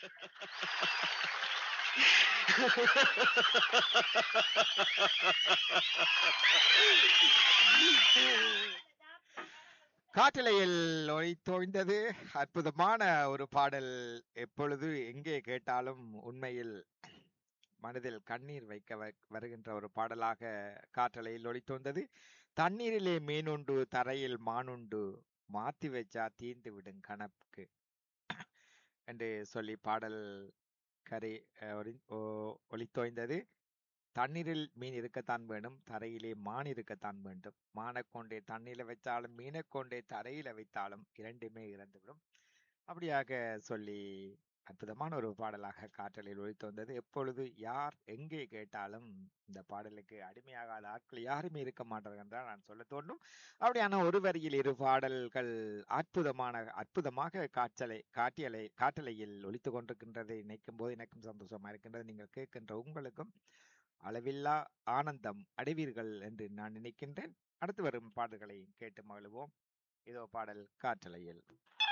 காற்றலையில் ஒளித்தோய்ந்தது அற்புதமான ஒரு பாடல். எப்பொழுது எங்கே கேட்டாலும் உண்மையில் மனதில் கண்ணீர் வைக்க வருகின்ற ஒரு பாடலாக காற்றலையில் ஒளித்தோய்ந்தது. தண்ணீரிலே மீனுண்டு தரையில் மானுண்டு மாத்தி வச்சா தீந்து விடும் கணக்கு என்று சொல்லி பாடல் கரை ஒளித்தோய்ந்தது. தண்ணீரில் மீன் இருக்கத்தான் வேணும், தரையிலே மான் இருக்கத்தான் வேண்டும். மானைக் கொண்டே தண்ணீரில் வைத்தாலும் மீனைக் கொண்டே தரையில வைத்தாலும் இரண்டுமே இறந்துவிடும். அப்படியாக சொல்லி அற்புதமான ஒரு பாடலாக காற்றலில் ஒலித்து வந்தது. எப்பொழுது யார் எங்கே கேட்டாலும் இந்த பாடலுக்கு அடிமையாகாத ஆட்கள் யாருமே இருக்க மாட்டார்கள் என்றால் நான் சொல்ல தோன்றும். அப்படியான ஒரு வரியில் இரு பாடல்கள் அற்புதமாக காற்றலையில் ஒலித்து கொண்டிருக்கின்றதை நினைக்கும் போது எனக்கும் சந்தோஷமா இருக்கின்றது. நீங்கள் கேட்கின்ற உங்களுக்கும் அளவில்லா ஆனந்தம் அடைவீர்கள் என்று நான் நினைக்கின்றேன். அடுத்து வரும் பாடல்களை கேட்டு மகிழ்வோம். இதோ பாடல் காற்றலையில்.